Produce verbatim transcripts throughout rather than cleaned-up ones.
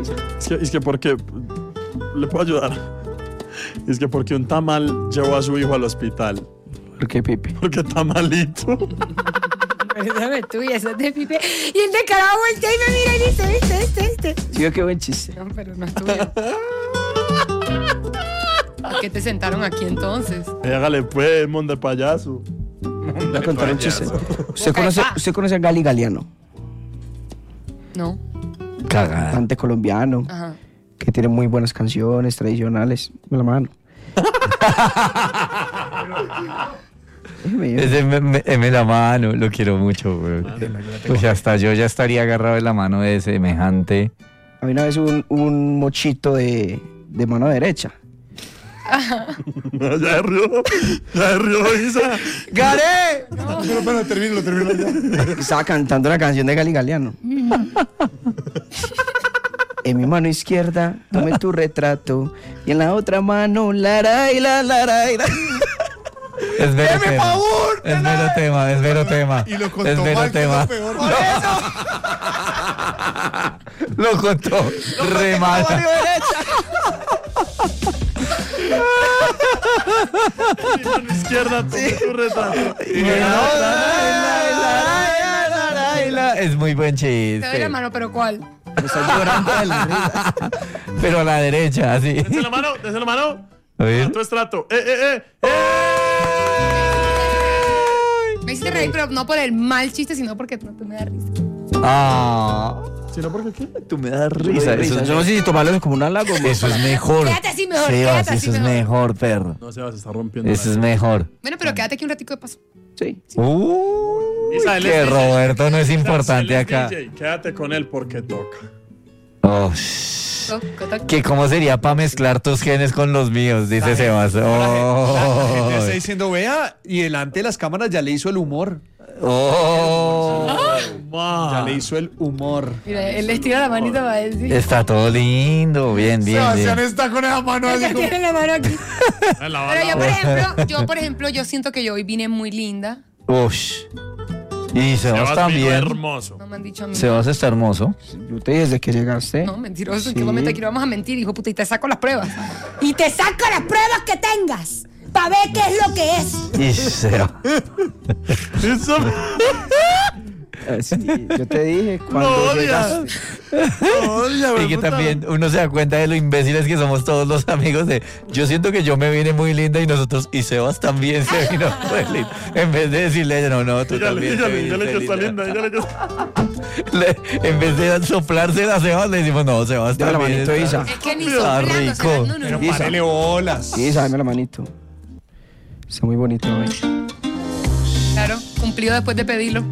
risa. Es que, es que porque... ¿Le puedo ayudar? Es que porque un tamal llevó a su hijo al hospital. ¿Por qué, Pipe? Porque tamalito. Perdóname tú, y eso es de Pipe. Y el de carajo voltea y me mira y dice, viste, viste, viste. Sí, qué buen chiste. No, pero no es tuyo. ¿Por qué te sentaron aquí entonces? Hágale pues, mon de payaso. Voy a contar un chiste. ¿Usted Ok, conoce, va. ¿Usted conoce a Gali Galeano? No. Cagada. Cantante colombiano, Ajá. que tiene muy buenas canciones tradicionales. Me la mano. Déjeme, Ese me, me, me la mano, lo quiero mucho, güey. Pues hasta yo ya estaría agarrado de la mano de semejante. Había una vez un, un mochito de, de mano derecha. Ya se rió. Ya se rió, Isa. ¡Garé! Pero, pero, termino, termino ya. Estaba cantando la canción de Gali Galeano. En mi mano izquierda tomé tu retrato y en la otra mano la y la la la. Es mero ¡Deme tema. favor! Es mero tema, es mero tema. Y lo Es contó mero mal, que es tema. lo peor. ¡Por eso! Lo contó re mal. Mano derecha. Mi mano izquierda, tomé tu retrato. Y la- la- la- la- la- la- Es muy buen Te doy la chiste. mano, pero ¿cuál? Me está llorando de la risa. Pero a la derecha, así. Desde la mano, desde la mano. A ver. Tu estrato. ¡Eh, eh, eh! ¡Eh! Me hiciste reír, pero no por el mal chiste, sino porque no te me da risa. Ah, Si no, ¿por qué? tú me das Risa, risa. Eso, Yo no sé si tomarlo como un halago. eso es mejor. Quédate así mejor, Sebas, quédate así eso es mejor. mejor, perro. No, Sebas, se está rompiendo. Eso la- es mejor. Bueno, pero quédate aquí un ratico de paso. Sí. Uy, Isa, él es que D J. Roberto no es Isa, importante él es acá. D J. Quédate con él porque toca. Oh, Toc, toc. que cómo sería para mezclar tus genes con los míos, dice Sebas. La gente Oh, está diciendo, vea, y delante de las cámaras ya le hizo el humor. oh. Ya le hizo el humor. Mira, él le estira la manita para decir. Está todo lindo, bien, bien, Sebastián bien. está con esa mano así Ella como... tiene la mano aquí. La, la, Pero yo, la- por ejemplo, yo, por ejemplo, yo siento que yo hoy vine muy linda. Ush. Y Sebas Sebas vino también. hermoso. No me han dicho a mí. Sebas está hermoso. Yo te dije desde que llegaste. No, mentiroso. ¿En Sí. qué momento aquí vamos a mentir, hijo puta? Y te saco las pruebas. Y te saco las pruebas que tengas. Para ver qué es lo que es. Y Sebas. Eso Ah, sí, yo te dije lo cuando odia. llegaste. Lo odia, Y que puta. también uno se da cuenta de lo imbéciles que somos todos los amigos de yo siento que yo me vine muy linda y nosotros y Sebas también se vino muy linda. En vez de decirle a ella, no, no, tú Dígale, también te dígale, dígale que viniste está linda. linda. Dígale que está... Le- en vez de soplarse a Sebas le decimos, no, Sebas Dame la también manito, está- Isa. Es que ni Está soplando, rico. o sea, no, no, Pero no. párele bolas. Sí, dame la manito. Está muy bonito hoy. Claro, cumplido después de pedirlo.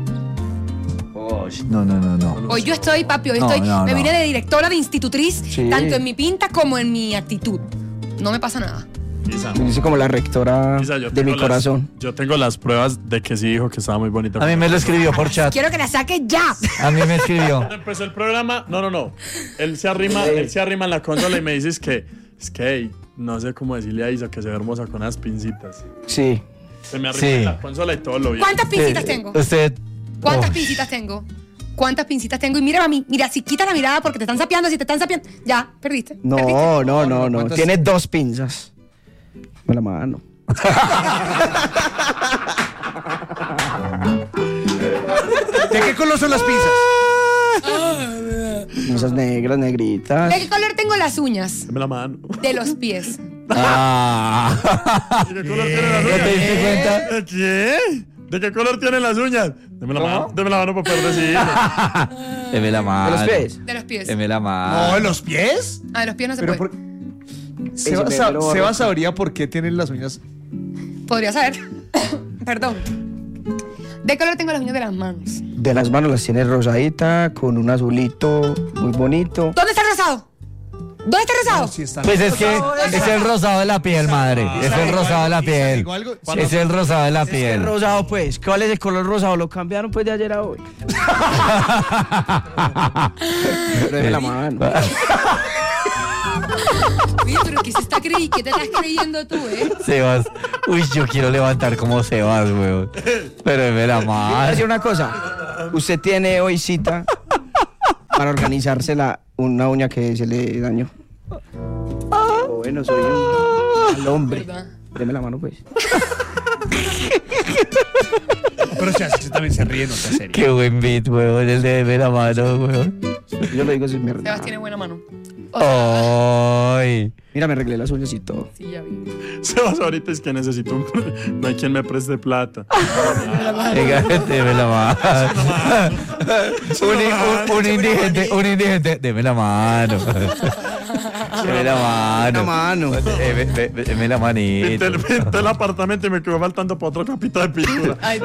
No, no, no, no. Hoy yo estoy, papi, hoy No, estoy. no, me no. vine de directora de institutriz, Sí. tanto en mi pinta como en mi actitud. No me pasa nada. Isa, Me dice como la rectora Isa, yo de tengo mi las- corazón. Yo tengo las pruebas de que sí dijo que estaba muy bonita. A mí me lo escribió por chat. Quiero que la saques ya. A mí me escribió. Cuando empezó el programa, no, no, no. Él se arrima, él se arrima en la consola y me dice es que, es que, hey, no sé cómo decirle a Isa que se ve hermosa con las pincitas. Sí. Se me arrima Sí. en la consola y todo lo vi. ¿Cuántas pincitas tengo? Usted. ¿Cuántas Oh, pincitas tengo? ¿Cuántas pincitas tengo? Y mira, mami, mira, si quitas la mirada porque te están sapeando, si te están sapeando, ya, perdiste. perdiste. No, no, no, no. ¿Cuántas? Tiene dos pinzas. Me la mano. ¿De qué color son las pinzas? Esas negras, negritas. ¿De qué color tengo las uñas? Dame la mano. De los pies. Ah. ¿De qué color tienen las ¿No uñas? te diste cuenta? ¿De qué? ¿De qué color tienen las uñas? Deme la mano, deme la mano para poder decir. Deme la mano. ¿De los pies? De los pies. Deme la No, mano. ¿en los pies? Ah, de los pies no se Pero puede. por... Seba, me sa- lo Seba borro. sabría por qué tienen las uñas. Podría saber. Perdón. ¿De qué color tengo las uñas de las manos? De las manos las tiene rosadita, con un azulito muy bonito. ¿Dónde está el rosado? ¿Dónde está el rosado? Sí están. Pues es que es el rosado de la piel, madre. Es el rosado de la piel. Digo algo. Es el rosado de la El piel. rosado, pues. ¿Cuál es el color rosado? Lo cambiaron pues de ayer a hoy. Pero deme la mano. Oye, pero ¿qué se está creyendo? ¿Qué te estás creyendo tú, eh? Sebas. Uy, yo quiero levantar como Sebas, weón. Pero deme la Voy a decir mano. una cosa. Usted tiene hoy cita para organizarse la, una uña que se le dañó. Oh, bueno, soy un mal hombre. ¿Verdad? Deme la mano, pues. Pero si así también se ríe, no sea serio. Qué buen beat, weón, el de la mano, weón. Yo lo digo sin mierda. Sebas tiene buena mano. O sea, Ay. Mira, me arreglé las uñas y todo. sí, ya vi. Sebas ahorita es que necesito un... No hay quien me preste plata. Venga, deme la mano. un, un, un indigente, un indigente, deme la mano. Deme la mano. La mano. Deme, deme- deme la manito. Pinté, pinté el apartamento y me quedó faltando para otro capítulo de pintura. Ay,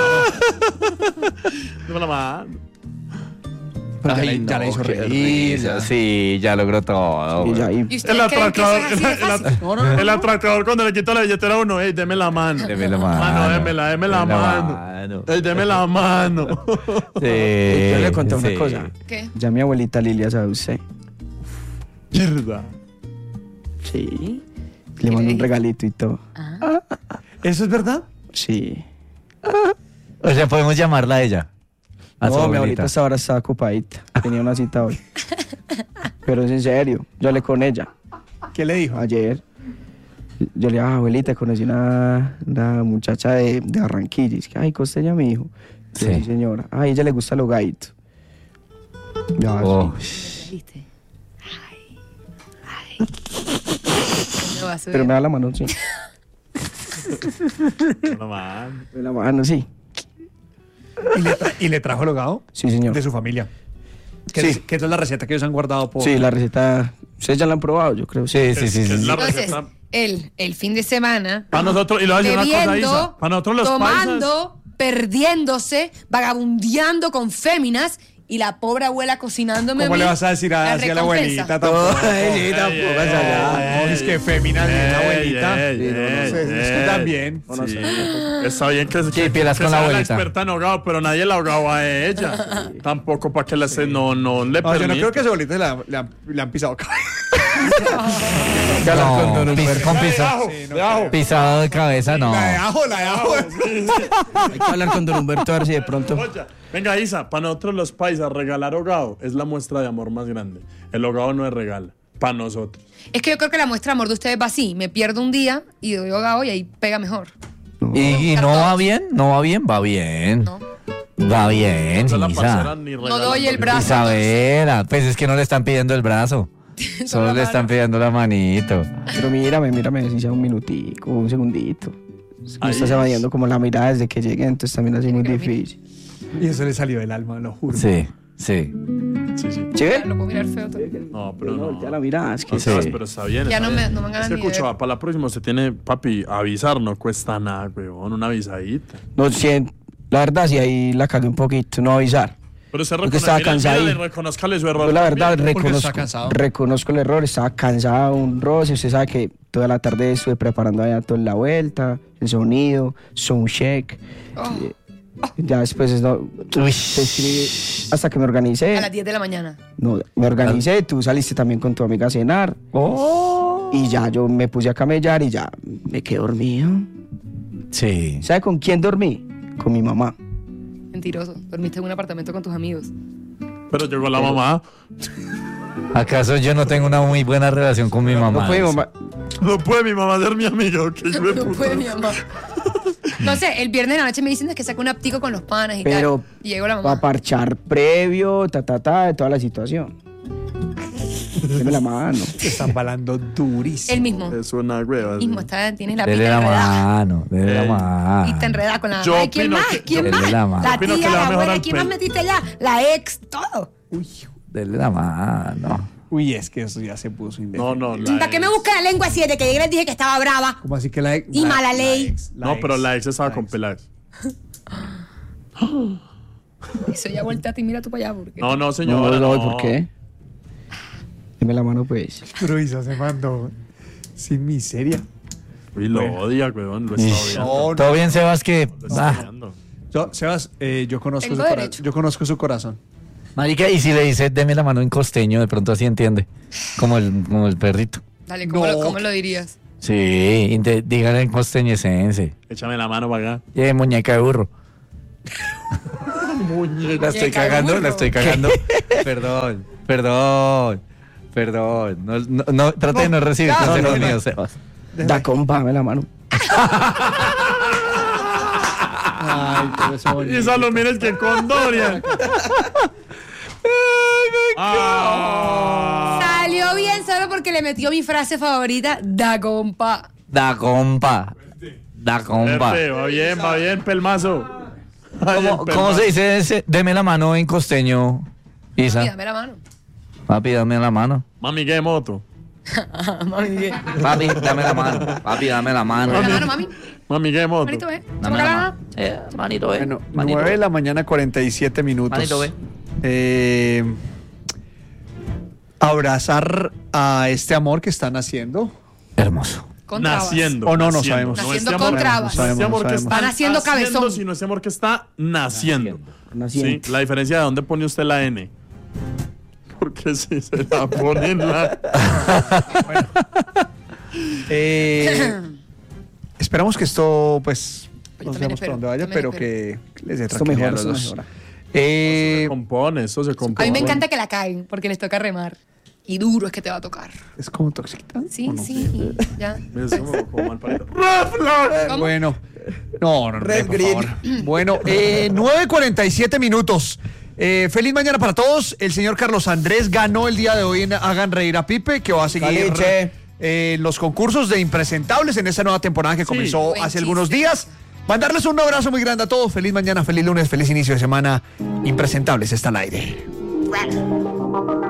Dame la mano. Pues ya Ay, le- ya le no, hizo qué reír. risa. Sí, ya logró todo. Y ya weón. ahí. ¿Y ustedes El creen que eso atracador, es el, así de el- fácil? No, no, no. el atracador cuando le quitó la billetera a uno, ey, deme la mano. Deme la mano. Mano, démela, deme la Deme mano. mano. Ey, deme la mano. Sí, Yo le conté una sí. cosa. ¿Qué? Ya mi abuelita Lilia sabe usted. Mierda. Sí. ¿Qué Le le mando un dijiste? regalito y todo. ¿Eso es verdad? Sí. O sea, podemos llamarla a ella. A su No, mi abuelita. abuelita hasta ahora está ocupadita. Tenía una cita hoy. Pero es en serio. Yo hablé con ella ¿Qué le dijo? ayer. Yo le dije, ah, abuelita, conocí una, una muchacha de, de Barranquilla. Y es que, ay, costeña, mi hijo. Yo, Sí. sí, señora. Ay, a ella le gusta lo gaito. Ya, Oh, sí. ¿Viste? Ay. Ay. ¿Dónde va a subir? Pero me da la mano, sí. Dame la mano. Me da la mano, sí. ¿Y le, tra- y le trajo logado? Sí, señor. De su familia. Que, Sí. es, que esa es la receta que ellos han guardado por... Sí, la receta. Ustedes ya la han probado, yo creo. sí, sí, sí. Es- sí, es sí. la Entonces, receta. él, el fin de semana, Para nosotros, y le voy a decir una cosa, Isa. bebiendo, Para nosotros los tomando, perdiéndose, vagabundeando con féminas y la pobre abuela cocinándome. ¿Cómo a le mí vas a decir la así a la recompensa. abuelita? Tampoco. Ay, sí, paisas. tampoco es allá. No, es que fémina es la abuelita. Ey, Sí, no, no ey, sé, es que ey. también. No, no Sí. sé. Está bien que, que, pilas que con la sea abuelita. experta en ahogado, pero nadie la ahogaba a ella. Tampoco para que le se- no, no le No, yo no permita. creo que a su abuelita le, han- le han, le han pisado cabeza. No, pis- con pisa- Sí, no creo. pisado de cabeza, no. La de ajo, la de ajo. Hay que hablar con don Humberto a ver si de pronto. Oye, venga, Isa, para nosotros los paisas, regalar hogado es la muestra de amor más grande. El hogado no es regalo, para nosotros. Es que yo creo que la muestra de amor de ustedes va así. Me pierdo un día y doy hogado y ahí pega mejor. ¿Y, y no va bien? ¿No va bien? Va bien. ¿No? Va bien, No, la parcera Isa. ni No regalando doy el ni- brazo. Isabela, pues es que no le están pidiendo el brazo. Solo la le están mano. pidiendo la manito. Pero mírame, mírame, si sea un minutico, un segundito. Es que me Ahí estás es. evadiendo como la mirada desde que llegué, entonces también así muy Pero mira. difícil. Y eso le salió del alma, lo juro. Sí, sí. Sí, sí. ¿Sí ve? Lo puedo mirar feo también. No, pero no. Voltea la mirada, es que No, Sebas, Sí. pero está bien. Ya está no me- bien. no me van a Es dar que, ni de escucha, ver. para la próxima usted tiene, papi, avisar no cuesta nada, weón, una avisadita. No, sí, la verdad, sí, ahí la cagué un poquito, no avisar. Pero se Porque estaba cansado. reconozcale su error. Yo la verdad también. porque está reconozco, cansado. reconozco el error, estaba cansado, un roce, usted sabe que toda la tarde estuve preparando allá toda la vuelta, el sonido, soundcheck. Oh, Ya después es, no, te escribí hasta que me organicé. a las diez de la mañana. No, me organicé, tú saliste también con tu amiga a cenar. Y ya yo me puse a camellar y ya me quedé dormido. Sí. ¿Sabe con quién dormí? Con mi mamá. Mentiroso. Dormiste en un apartamento con tus amigos. Pero llegó la mamá. ¿Acaso yo no tengo una muy buena relación con mi mamá? No fue mi mamá. No puede mi mamá ser mi amiga, ok, hijo de No puta. puede mi mamá. No sé, el viernes de la noche me dicen que saco un aptico con los panas y Pero tal. Y llegó la para mamá. parchar previo, ta, ta, ta, de toda la situación. Deme la mano. Te están balando durísimo. Él mismo. Es una hueva. Mismo está, tienes la Dele pita la enredada. mano, dele la Ey. mano. Y te enredas con la Yo mamá. ¿Y quién opino más? que- ¿Quién Dele más? la mano. La Opino que tía, le va la mejor abuela. al ¿Quién más pelo. metiste allá? La ex, todo. Dele la mano. Uy, es que eso ya se puso indefinido. No, no, la ¿Para qué me ex. buscan la lengua así? Desde que llegué les dije que estaba brava. ¿Cómo así que la ex? Y la- mala la ley. ex, la No, ex, pero la ex estaba la con ex. Peláez. Eso ya volteate y mira tú para allá. Porque... No, no, No, señora. no, no. ¿por qué? Deme la mano, pues. Pero Isa se mandó sin miseria. Uy, lo odia, weón. Lo está Ish. odiando. No, Todo bien, Sebas, que... Lo está Ah, odiando. Yo, Sebas, eh, yo, conozco Tengo su cora- derecho. yo conozco su corazón. marica, y si le dice deme la mano en costeño, de pronto así entiende. Como el, como el perrito. Dale, ¿cómo, No. lo, ¿cómo lo dirías? Sí, inte- dígale en costeñesense. Échame la mano para acá. Eh, muñeca de burro. La estoy Llega el cagando, burro. la estoy cagando. Perdón, perdón, perdón. No, no, no, trate de no recibir no, consejos no, no. míos, Sebas. Da compa, dame la mano. Ay, pero eso bonito. Y Salomón que con Dorian. Ah. Salió bien solo porque le metió mi frase favorita, da compa. Da compa. Da compa. Verde, va bien, va bien, pelmazo. Ay, el ¿Cómo, ¿Cómo pelmazo. se dice ese? Deme la mano en costeño, Isa. Sí, dame la mano. Papi, dame la mano. Mami, ¿qué moto? Mami, ¿qué? Papi, dame la mano. Papi, dame la mano. Dame la mano, mami. Mami, ¿qué moto? Manito, ¿eh? Dame la mano. Eh, manito, eh. Bueno, manito, nueve de eh. la mañana, cuarenta y siete minutos. Manito, ve. Eh, abrazar a este amor que están haciendo. Hermoso. Con trabas. Naciendo. O no, no naciendo. sabemos. Naciendo este con amor- trabas. No este amor No que sabemos. está Van haciendo haciendo, cabezón. sino este amor que está naciendo. Naciendo. Sí, la diferencia de dónde pone usted la N. Porque si se la pone en la... Eh, esperamos que esto, pues, Yo no también sabemos espero, por dónde vaya, también pero espero. que les dé Esto tranquilidad a mejora, los esto dos. mejora. Eh, Se compone, eso se compone. A mí me encanta que la caguen porque les toca remar. Y duro es que te va a tocar. ¿Es como toxita? Sí, ¿o no? sí, y ya. Es como, como mal parido. ¿Cómo? Bueno, no, no, no, Red por Green. favor. Bueno, eh, nueve cuarenta y siete minutos. Eh, feliz mañana para todos. El señor Carlos Andrés ganó el día de hoy en Hagan Reír a Pipe, que va a seguir Caliche. eh, los concursos de impresentables en esta nueva temporada que Sí. comenzó Buen hace chiste. algunos días. Mandarles un abrazo muy grande a todos. Feliz mañana, feliz lunes, feliz inicio de semana. Impresentables está al aire.